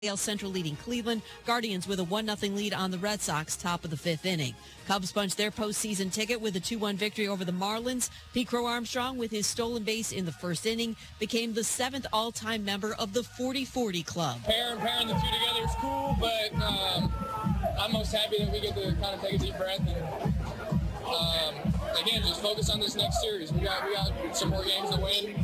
AL Central leading Cleveland. Guardians with a 1-0 lead on the Red Sox, top of the fifth inning. Cubs punched their postseason ticket with a 2-1 victory over the Marlins. Pete Crow Armstrong, with his stolen base in the first inning, became the 7th all-time member of the 40-40 club. Pairing the two together is cool, but I'm most happy that we get to kind of take a deep breath and again, just focus on this next series. We got some more games to win,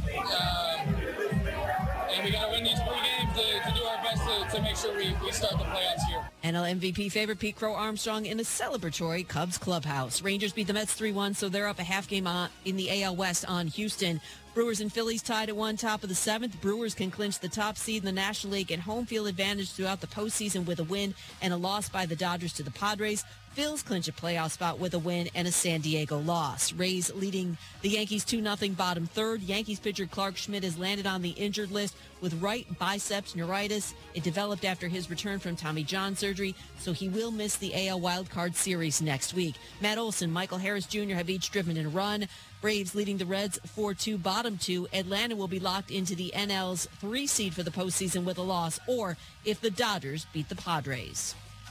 and we got to win these 3 games to do our best to make sure we start the playoffs here. NL MVP favorite Pete Crow Armstrong in a celebratory Cubs clubhouse. Rangers beat the Mets 3-1, so they're up a half game in the AL West on Houston. Brewers and Phillies tied at 1, top of the 7th. Brewers can clinch the top seed in the National League and home field advantage throughout the postseason with a win and a loss by the Dodgers to the Padres. Phils clinch a playoff spot with a win and a San Diego loss. Rays leading the Yankees 2-0 bottom third. Yankees pitcher Clark Schmidt has landed on the injured list with right biceps neuritis. It developed after his return from Tommy John surgery, so he will miss the AL wildcard series next week. Matt Olson, Michael Harris Jr. have each driven in a run. Braves leading the Reds 4-2 bottom 2. Atlanta will be locked into the NL's 3 seed for the postseason with a loss, or if the Dodgers beat the Padres.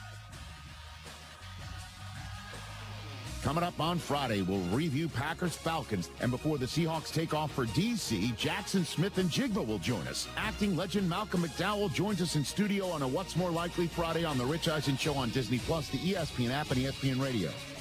Coming up on Friday, we'll review Packers-Falcons. And before the Seahawks take off for D.C., Jackson Smith and Jigba will join us. Acting legend Malcolm McDowell joins us in studio on a What's More Likely Friday on The Rich Eisen Show on Disney+, the ESPN app, and ESPN Radio.